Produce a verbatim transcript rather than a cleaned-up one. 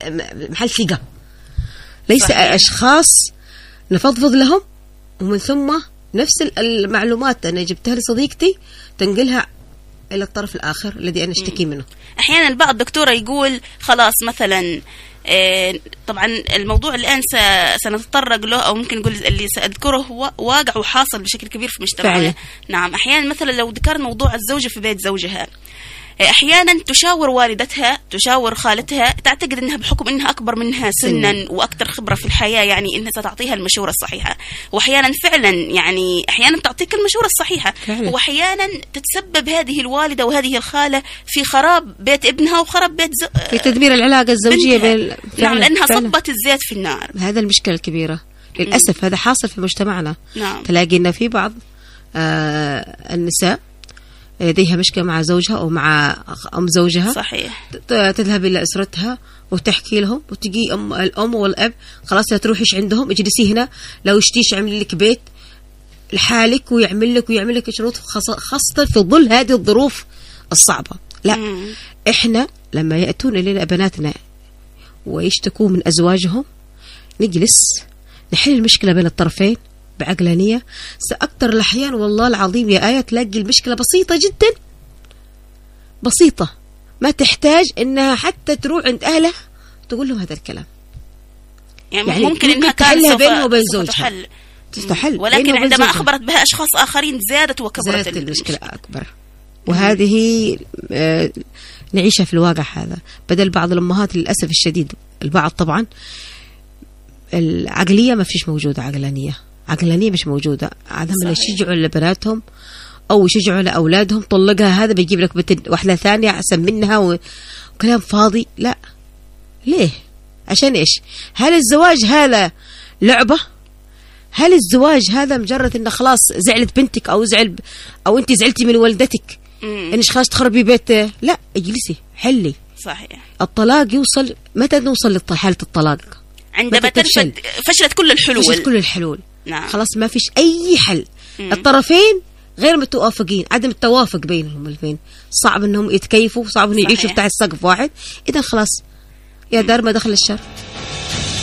محل ثقة، ليس صحيح. أشخاص نفضفض لهم ومن ثم نفس المعلومات أنا جبتها لصديقتي تنقلها إلى الطرف الآخر الذي أنا اشتكي منه. أحيانا البعض دكتورة يقول خلاص مثلا إيه طبعا الموضوع الآن سنتطرق له أو ممكن نقول اللي سأذكره هو واقع وحاصل بشكل كبير في مجتمعنا. نعم، أحيانا مثلا لو ذكرنا موضوع الزوجة في بيت زوجها، أحيانا تشاور والدتها، تشاور خالتها، تعتقد أنها بحكم أنها أكبر منها سنا وأكثر خبرة في الحياة يعني أنها ستعطيها المشورة الصحيحة، وأحيانا فعلا يعني أحيانا تعطيك المشورة الصحيحة فعلا. وأحيانا تتسبب هذه الوالدة وهذه الخالة في خراب بيت ابنها وخراب بيت زو... في تدمير العلاقة الزوجية بين نعم، لأنها صبت الزيت في النار. هذا المشكلة الكبيرة للأسف. م. هذا حاصل في مجتمعنا. نعم. تلاقي أن في بعض آه النساء لديها مشكلة مع زوجها أو مع أم زوجها. صحيح. تذهب إلى أسرتها وتحكي لهم، وتجي أم الأم والأب خلاص لا تروحيش عندهم، اجلسي هنا، لو اشتيش عمل لك بيت لحالك ويعمل لك ويعمل لك شروط، خاصة في ظل هذه الظروف الصعبة. لا م. إحنا لما يأتون إلينا بناتنا ويشتكوا من أزواجهم نجلس نحل المشكلة بين الطرفين بعقلانية. سأكتر الأحيان والله العظيم يا آية تلاقي المشكلة بسيطة جدا، بسيطة ما تحتاج إنها حتى تروح عند أهلها تقول لهم هذا الكلام. يعني, يعني ممكن إنها تحلها بينه وبين زوجها تستحل، ولكن عندما أخبرت بها أشخاص آخرين زادت وكبرت زادت المشكلة أكبر. وهذه آه نعيشها في الواقع هذا. بدل بعض الأمهات للأسف الشديد البعض طبعا العقلية ما فيش موجودة، عقلانية عقلانية مش موجودة. عدم يشجعوا لبناتهم أو يشجعوا لأولادهم طلقها، هذا بيجيب لك بنت واحدة ثانية أحسن منها وكلام فاضي. لا، ليه؟ عشان إيش؟ هل الزواج هذا لعبة؟ هل الزواج هذا مجرد إنه خلاص زعلت بنتك أو زعل أو أنت زعلتي من والدتك إنش خلاص تخربي بيت؟ لا، اجلسي حلي. صحيح. الطلاق يوصل متى نوصل لحالة الطلاق؟ عندما تنفذ فشلت كل الحلول. فشلت كل الحلول. نعم. خلاص ما فيش أي حل. مم. الطرفين غير متوافقين، عدم التوافق بينهم الاثنين، صعب انهم يتكيفوا، صعب انهم يعيشوا تحت سقف واحد. اذا خلاص يا دار ما دخل الشر.